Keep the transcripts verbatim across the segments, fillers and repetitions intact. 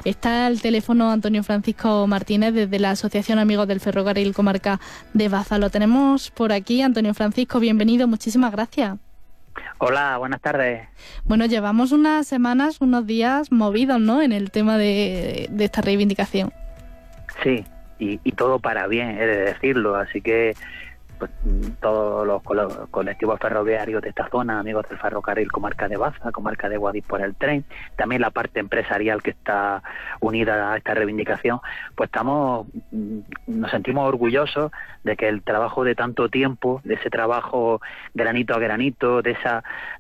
Está al teléfono Antonio Francisco Martínez desde la Asociación Amigos del Ferrocarril Comarca de Baza. Lo tenemos por aquí. Antonio Francisco, bienvenido, muchísimas gracias. Hola, buenas tardes. Bueno, llevamos unas semanas, unos días movidos, ¿no?, en el tema de, de esta reivindicación. Sí, y, y todo para bien, he de decirlo, así que pues, todos los colectivos ferroviarios de esta zona, Amigos del Ferrocarril Comarca de Baza, Comarca de Guadix por el tren, también la parte empresarial que está unida a esta reivindicación, pues estamos, nos sentimos orgullosos de que el trabajo de tanto tiempo, de ese trabajo granito a granito, de esa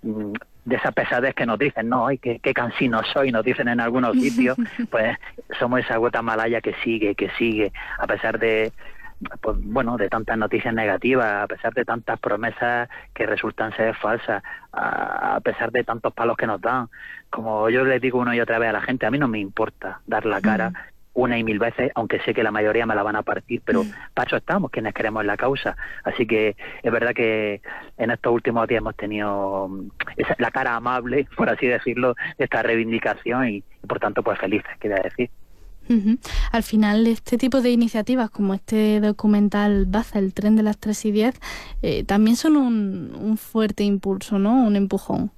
de esa pesadez que nos dicen, no, ay, qué, qué cansino soy, nos dicen en algunos sitios, pues somos esa gota malaya que sigue, que sigue, a pesar de pues bueno, de tantas noticias negativas, a pesar de tantas promesas que resultan ser falsas, a, a pesar de tantos palos que nos dan. Como yo les digo una y otra vez a la gente, a mí no me importa dar la cara una y mil veces, aunque sé que la mayoría me la van a partir, pero mm. para eso estamos, quienes queremos la causa. Así que es verdad que en estos últimos días hemos tenido esa, la cara amable, por así decirlo, de esta reivindicación y, y por tanto pues felices, quería decir. Uh-huh. Al final, este tipo de iniciativas como este documental Baza, el tren de las tres y diez, eh, también son un, un fuerte impulso, ¿no?, un empujón.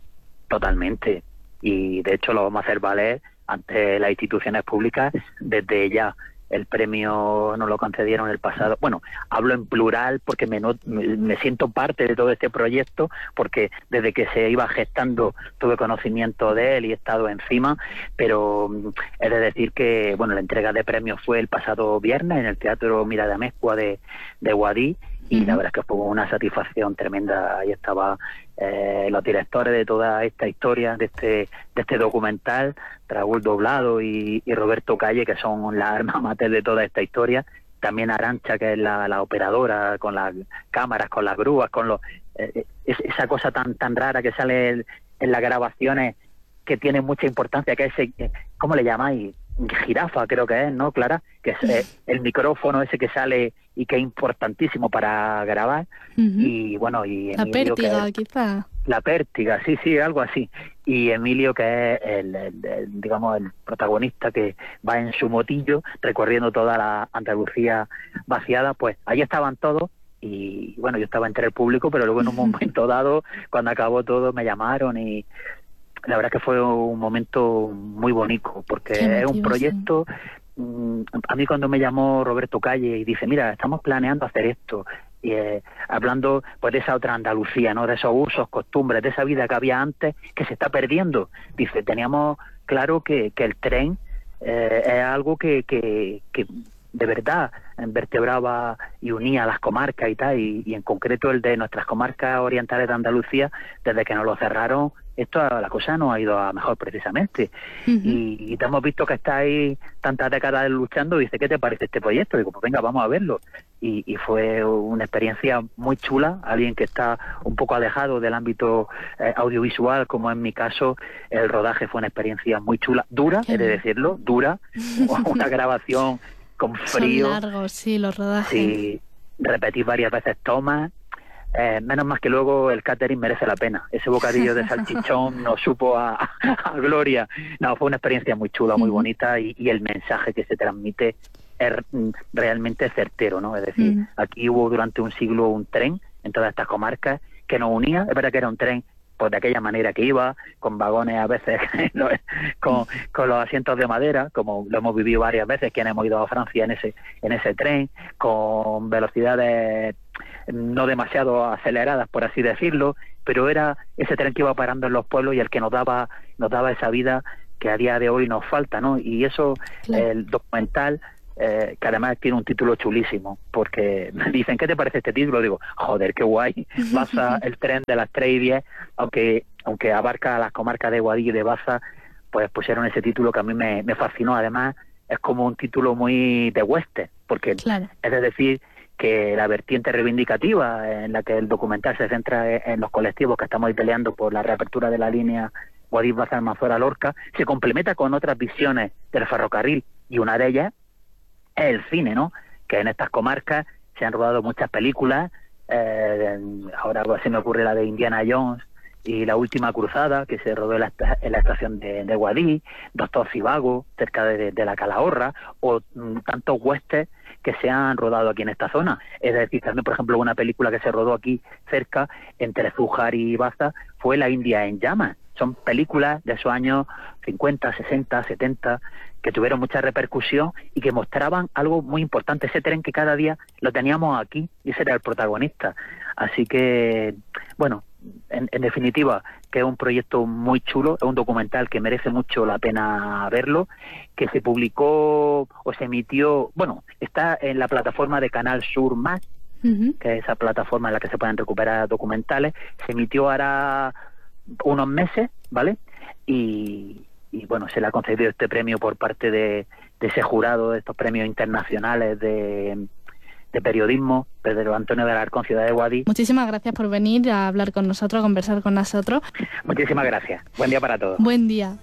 Totalmente, y de hecho lo vamos a hacer valer ante las instituciones públicas desde ya. El premio nos lo concedieron el pasado, bueno, hablo en plural porque me, no, me, me siento parte de todo este proyecto, porque desde que se iba gestando tuve conocimiento de él y he estado encima, pero he de decir que, bueno, la entrega de premios fue el pasado viernes en el Teatro Mira de Amezcua de, de Guadix, y uh-huh. la verdad es que fue una satisfacción tremenda. Ahí estaban eh, los directores de toda esta historia, de este de este documental, Raúl Doblado y, y Roberto Calle, que son las almas mater de toda esta historia. También Arancha, que es la, la operadora, con las cámaras, con las grúas, con los eh, es, esa cosa tan tan rara que sale en, en las grabaciones, que tiene mucha importancia, que es ese, ¿cómo le llamáis? Jirafa, creo que es, ¿no, Clara? Que es eh, el micrófono ese que sale y que es importantísimo para grabar. Uh-huh. Y bueno, y la Emilio, pértiga, que es, quizá. La pértiga, sí, sí, algo así. Y Emilio, que es el, el, el, digamos, el protagonista, que va en su motillo recorriendo toda la Andalucía vaciada, pues ahí estaban todos. Y bueno, yo estaba entre el público, pero luego en un momento dado, cuando acabó todo, me llamaron y la verdad que fue un momento muy bonito, porque es un proyecto. Mmm, a mí cuando me llamó Roberto Calle y dice, mira, estamos planeando hacer esto, y eh, hablando pues de esa otra Andalucía, ¿no?, de esos usos, costumbres, de esa vida que había antes, que se está perdiendo. Dice, teníamos claro que, que el tren eh, es algo que, que, que de verdad vertebraba y unía a las comarcas y tal, y, y en concreto el de nuestras comarcas orientales de Andalucía, desde que nos lo cerraron, esto la cosa no ha ido a mejor precisamente. Uh-huh. y, y te hemos visto que estáis tantas décadas luchando, y dice, ¿qué te parece este proyecto? Y digo, pues venga, vamos a verlo. Y, y fue una experiencia muy chula, alguien que está un poco alejado del ámbito eh, audiovisual, como en mi caso, el rodaje fue una experiencia muy chula, dura, he de decirlo, dura, una grabación con frío. Son largos, sí, los rodajes. Sí, repetir varias veces tomas. Eh, menos más que luego el catering merece la pena. Ese bocadillo de salchichón nos supo a, a gloria. No, fue una experiencia muy chula, muy bonita, y, y el mensaje que se transmite es realmente certero, ¿no? Es decir, mm. aquí hubo durante un siglo un tren en todas estas comarcas que nos unía. Es verdad que era un tren pues de aquella manera que iba, con vagones a veces con, con los asientos de madera, como lo hemos vivido varias veces quienes hemos ido a Francia en ese en ese tren, con velocidades no demasiado aceleradas, por así decirlo, pero era ese tren que iba parando en los pueblos y el que nos daba nos daba esa vida que a día de hoy nos falta, ¿no? Y eso, claro. El documental, Eh, que además tiene un título chulísimo, porque me dicen, ¿qué te parece este título? Digo, joder, qué guay, Baza, el tren de las tres y diez, aunque aunque abarca las comarcas de Guadix y de Baza, pues pusieron ese título que a mí me, me fascinó. Además es como un título muy de western, porque claro. Es de decir que la vertiente reivindicativa en la que el documental se centra en los colectivos que estamos ahí peleando por la reapertura de la línea Guadix, Baza, Almanzora, Lorca, se complementa con otras visiones del ferrocarril, y una de ellas es el cine, ¿no? Que en estas comarcas se han rodado muchas películas, eh, ahora se me ocurre la de Indiana Jones, y La última cruzada, que se rodó en la, en la estación de, de Guadix, Doctor Zivago, cerca de, de la Calahorra, o mm, tantos westerns que se han rodado aquí en esta zona. Es decir, también, por ejemplo, una película que se rodó aquí cerca, entre Zújar y Baza, fue La India en llamas. Son películas de esos años cincuenta, sesenta, setenta, que tuvieron mucha repercusión y que mostraban algo muy importante, ese tren que cada día lo teníamos aquí, y ese era el protagonista. Así que, bueno, en, en definitiva, que es un proyecto muy chulo, es un documental que merece mucho la pena verlo, que se publicó o se emitió, bueno, está en la plataforma de Canal Sur Más, uh-huh. que es esa plataforma en la que se pueden recuperar documentales. Se emitió ahora unos meses, ¿vale? Y, y bueno, se le ha concedido este premio por parte de, de ese jurado, de estos premios internacionales de, de periodismo, Pedro Antonio de Alarcón, Ciudad de Guadix. Muchísimas gracias por venir a hablar con nosotros, a conversar con nosotros. Muchísimas gracias. Buen día para todos. Buen día.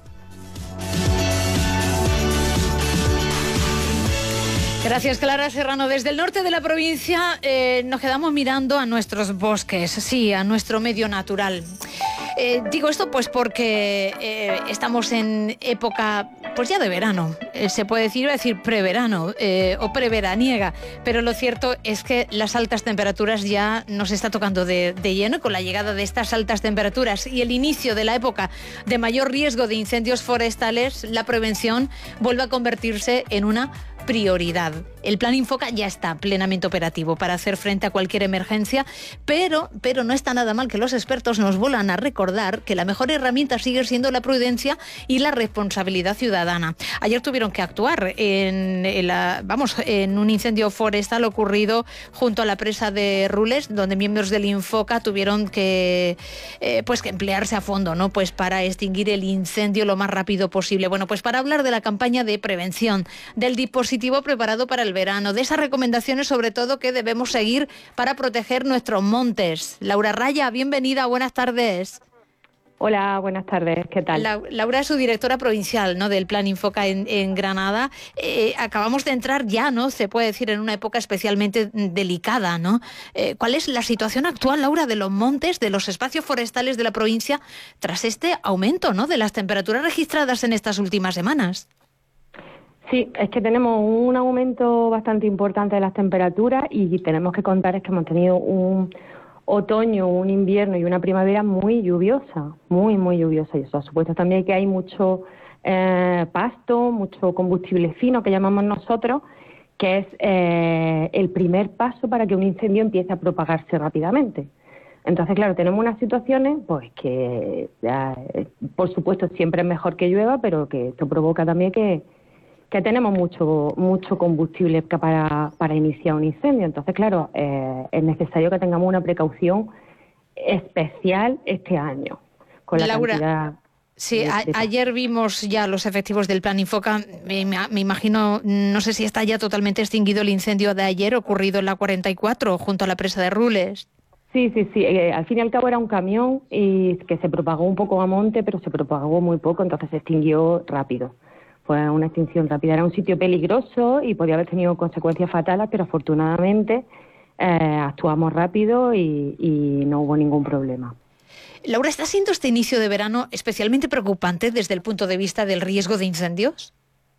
Gracias, Clara Serrano. Desde el norte de la provincia eh, nos quedamos mirando a nuestros bosques, sí, a nuestro medio natural. Eh, digo esto pues porque eh, estamos en época, pues ya de verano, eh, se puede decir, iba a decir preverano eh, o preveraniega, pero lo cierto es que las altas temperaturas ya nos está tocando de, de lleno, y con la llegada de estas altas temperaturas y el inicio de la época de mayor riesgo de incendios forestales, la prevención vuelve a convertirse en una prioridad. El Plan Infoca ya está plenamente operativo para hacer frente a cualquier emergencia, pero, pero no está nada mal que los expertos nos vuelvan a recordar que la mejor herramienta sigue siendo la prudencia y la responsabilidad ciudadana. Ayer tuvieron que actuar en, en, la, vamos, en un incendio forestal ocurrido junto a la presa de Rules, donde miembros del Infoca tuvieron que, eh, pues que emplearse a fondo, ¿no? Pues para extinguir el incendio lo más rápido posible. Bueno, pues para hablar de la campaña de prevención, del dispositivo preparado para el verano, de esas recomendaciones sobre todo que debemos seguir para proteger nuestros montes. Laura Raya, bienvenida, buenas tardes. Hola, buenas tardes, ¿qué tal? La, Laura es su directora provincial, ¿no?, del Plan Infoca en, en Granada. Eh, acabamos de entrar ya, ¿no?, se puede decir, en una época especialmente delicada, ¿no? Eh, ¿Cuál es la situación actual, Laura, de los montes, de los espacios forestales de la provincia tras este aumento, ¿no?, de las temperaturas registradas en estas últimas semanas? Sí, es que tenemos un aumento bastante importante de las temperaturas y tenemos que contar es que hemos tenido un otoño, un invierno y una primavera muy lluviosa, muy, muy lluviosa. Y eso ha supuesto también que hay mucho eh, pasto, mucho combustible fino que llamamos nosotros, que es eh, el primer paso para que un incendio empiece a propagarse rápidamente. Entonces, claro, tenemos unas situaciones pues que, ya, por supuesto, siempre es mejor que llueva, pero que esto provoca también que que tenemos mucho mucho combustible para, para iniciar un incendio. Entonces, claro, eh, es necesario que tengamos una precaución especial este año. Con la Laura, cantidad sí, de, a, de... ayer vimos ya los efectivos del Plan Infoca. Me, me imagino, no sé si está ya totalmente extinguido el incendio de ayer ocurrido en la cuarenta y cuatro, junto a la presa de Rules. Sí, sí, sí. Eh, al fin y al cabo era un camión y que se propagó un poco a monte, pero se propagó muy poco, entonces se extinguió rápido. Fue una extinción rápida. Era un sitio peligroso y podía haber tenido consecuencias fatales, pero afortunadamente eh, actuamos rápido y, y no hubo ningún problema. Laura, ¿está siendo este inicio de verano especialmente preocupante desde el punto de vista del riesgo de incendios?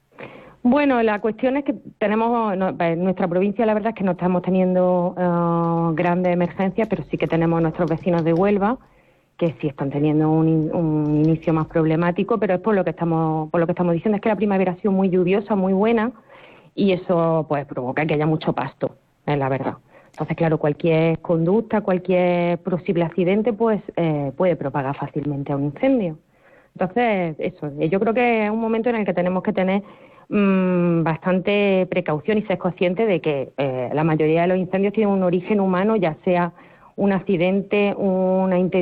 Bueno, la cuestión es que tenemos, no, en nuestra provincia la verdad es que no estamos teniendo uh, grandes emergencias, pero sí que tenemos nuestros vecinos de Huelva, que sí están teniendo un, un inicio más problemático, pero es por lo que estamos por lo que estamos diciendo, es que la primavera ha sido muy lluviosa, muy buena, y eso pues provoca que haya mucho pasto, es la verdad. Entonces, claro, cualquier conducta, cualquier posible accidente, pues eh, puede propagar fácilmente a un incendio. Entonces, eso, yo creo que es un momento en el que tenemos que tener mmm, bastante precaución y ser conscientes de que eh, la mayoría de los incendios tienen un origen humano, ya sea un accidente, una intención